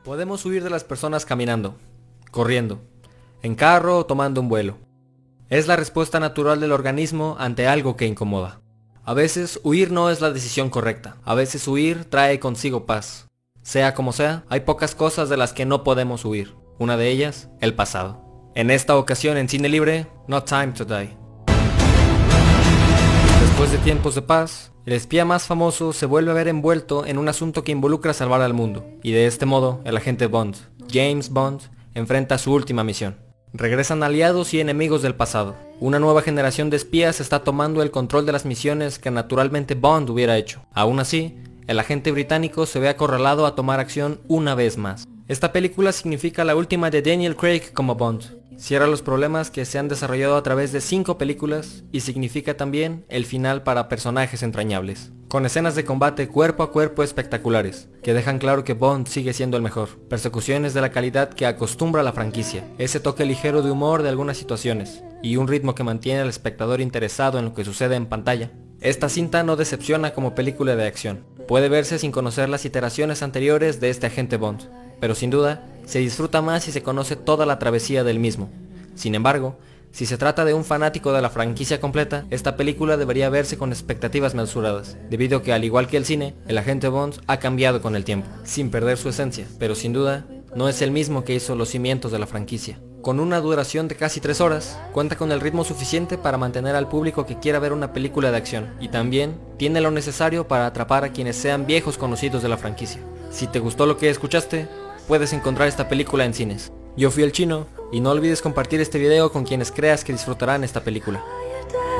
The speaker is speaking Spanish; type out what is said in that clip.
Podemos huir de las personas caminando, corriendo, en carro o tomando un vuelo. Es la respuesta natural del organismo ante algo que incomoda. A veces huir no es la decisión correcta. A veces huir trae consigo paz. Sea como sea, hay pocas cosas de las que no podemos huir. Una de ellas, el pasado. En esta ocasión en Cine Libre, No Time to Die. Después de tiempos de paz, el espía más famoso se vuelve a ver envuelto en un asunto que involucra salvar al mundo. Y de este modo, el agente Bond, James Bond, enfrenta su última misión. Regresan aliados y enemigos del pasado. Una nueva generación de espías está tomando el control de las misiones que naturalmente Bond hubiera hecho. Aún así, el agente británico se ve acorralado a tomar acción una vez más. Esta película significa la última de Daniel Craig como Bond. Cierra los problemas que se han desarrollado a través de 5 películas y significa también el final para personajes entrañables. Con escenas de combate cuerpo a cuerpo espectaculares, que dejan claro que Bond sigue siendo el mejor. Persecuciones de la calidad que acostumbra la franquicia, ese toque ligero de humor de algunas situaciones, y un ritmo que mantiene al espectador interesado en lo que sucede en pantalla. Esta cinta no decepciona como película de acción. Puede verse sin conocer las iteraciones anteriores de este agente Bond, pero sin duda, se disfruta más si se conoce toda la travesía del mismo. Sin embargo, si se trata de un fanático de la franquicia completa, esta película debería verse con expectativas mesuradas, debido a que al igual que el cine, el agente Bond ha cambiado con el tiempo, sin perder su esencia, pero sin duda, no es el mismo que hizo los cimientos de la franquicia. Con una duración de casi 3 horas, cuenta con el ritmo suficiente para mantener al público que quiera ver una película de acción, y también tiene lo necesario para atrapar a quienes sean viejos conocidos de la franquicia. Si te gustó lo que escuchaste, puedes encontrar esta película en cines. Yo fui el Chino, y no olvides compartir este video con quienes creas que disfrutarán esta película.